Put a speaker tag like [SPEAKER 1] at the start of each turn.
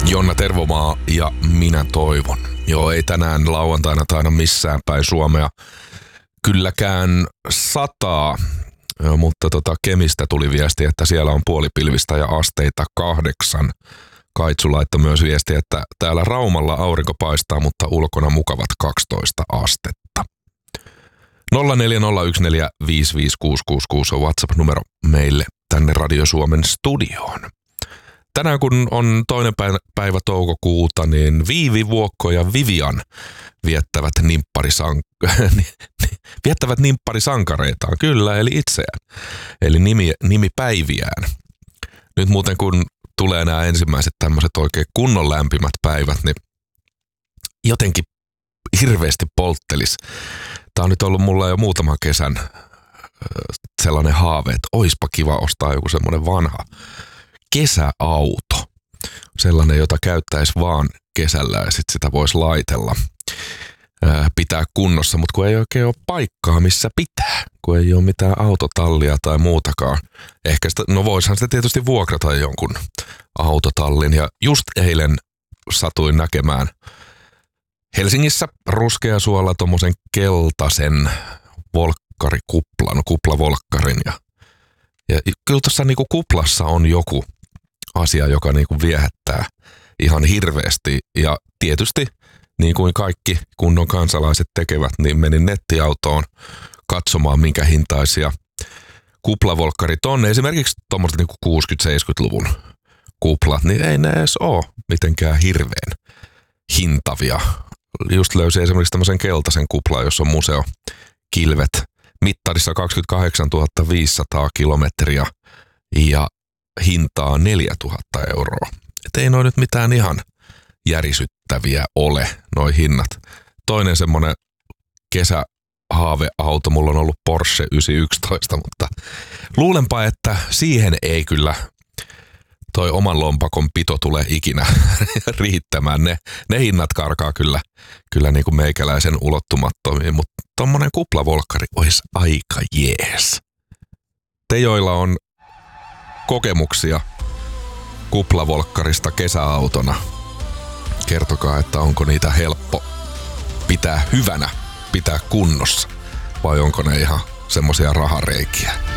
[SPEAKER 1] Jonna Tervomaa ja minä toivon. Joo, ei tänään lauantaina taida missään päin Suomea kylläkään sataa, mutta Kemistä tuli viesti, että siellä on puolipilvistä ja asteita 8. Kaitsu laittoi myös viesti, että täällä Raumalla aurinko paistaa, mutta ulkona mukavat 12 astetta. 0401455666 on WhatsApp-numero meille tänne Radio Suomen studioon. Tänään kun on 2. päivä toukokuuta, niin Viivi, Vuokko ja Vivian viettävät nimpparisankareitaan, kyllä, eli itseään, eli nimipäiviään. Nyt muuten kun tulee nämä ensimmäiset tämmöiset oikein kunnon lämpimät päivät, niin jotenkin hirveästi polttelis. Tämä on nyt ollut mulla jo muutaman kesän sellainen haave, että oispa kiva ostaa joku semmoinen vanha kesäauto. Sellainen, jota käyttäisi vaan kesällä ja sitten sitä voisi laitella, pitää kunnossa, mutta kun ei oikein ole paikkaa, missä pitää, kun ei ole mitään autotallia tai muutakaan. Ehkä sitä, no voisihan sitä tietysti vuokrata jonkun autotallin ja just eilen satuin näkemään Helsingissä Ruskeasuolla tommosen keltaisen kuplavolkkarin ja kyllä tuossa niinku kuplassa on joku asia, joka niinku viehättää ihan hirveästi ja tietysti niin kuin kaikki kunnon kansalaiset tekevät, niin menin nettiautoon katsomaan minkä hintaisia kuplavolkkarit on. Esimerkiksi tuommoiset niinku 60-70-luvun kuplat, niin ei ne edes ole mitenkään hirveän hintavia. Just löysin esimerkiksi tämmöisen keltaisen kuplan, jossa on museokilvet mittarissa 28 500 kilometriä ja hintaa 4 000 euroa. Et ei noi nyt mitään ihan järisyttäviä ole, noi hinnat. Toinen semmonen kesähaaveauto, mulla on ollut Porsche 911, mutta luulenpa, että siihen ei kyllä toi oman lompakon pito tulee ikinä riittämään. Ne hinnat karkaa kyllä niin kuin meikäläisen ulottumattomiin, mutta tommonen kuplavolkkari olisi aika jees. Te, joilla on kokemuksia kuplavolkkarista kesäautona, kertokaa, että onko niitä helppo pitää hyvänä, pitää kunnossa vai onko ne ihan semmosia rahareikiä.